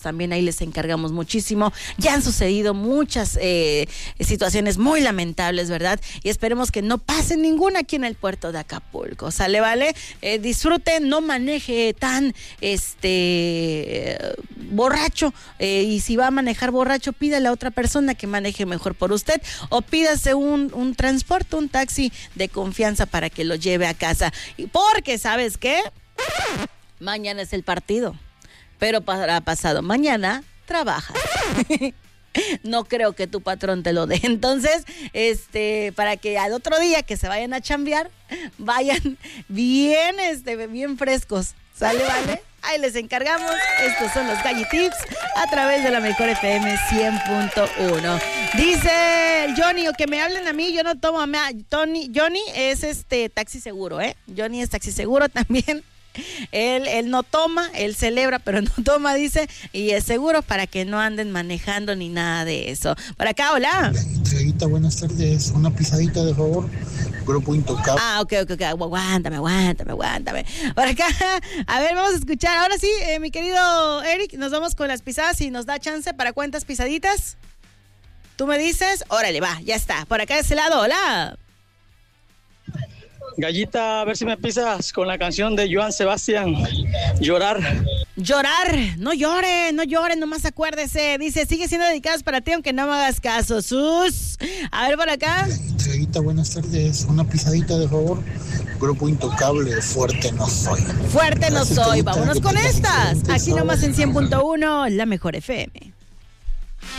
También ahí les encargamos muchísimo. Ya han sucedido muchas situaciones muy lamentables, ¿verdad? Y esperemos que no pase ninguna aquí en el puerto de Acapulco. ¿Sale, vale? Disfruten, no maneje tan borracho. Y si va a manejar borracho, pídale a otra persona que maneje mejor por usted. O pídase un transporte, un taxi de confianza para que lo lleve a casa. Porque, ¿sabes qué? Mañana es el partido. Pero para pasado mañana trabajas. No creo que tu patrón te lo dé. Entonces, para que al otro día que se vayan a chambear, vayan bien, bien frescos. ¿Sale, vale? Ahí les encargamos. Estos son los Galli Tips a través de la Mejor FM 100.1. Dice Johnny, o que me hablen a mí, yo no tomo. Johnny es taxi seguro, ¿eh? Johnny es taxi seguro también. Él no toma, él celebra, pero no toma, dice, y es seguro para que no anden manejando ni nada de eso. Por acá, hola. Entreguita, buenas tardes. Una pisadita, de favor. Grupo Intocable. Ok. Aguántame. Por acá, a ver, vamos a escuchar. Ahora sí, mi querido Eric, nos vamos con las pisadas y nos da chance para cuántas pisaditas. Tú me dices, órale, va, ya está. Por acá de ese lado, hola. Gallita, a ver si me pisas con la canción de Joan Sebastián, Llorar. No llore, nomás acuérdese. Dice, sigue siendo dedicados para ti aunque no me hagas caso. Sus. A ver por acá. Entreguita, buenas tardes. Una pisadita, de favor. Grupo Intocable, Fuerte no soy. Vámonos con estas. Aquí nomás en 100.1, la Mejor FM.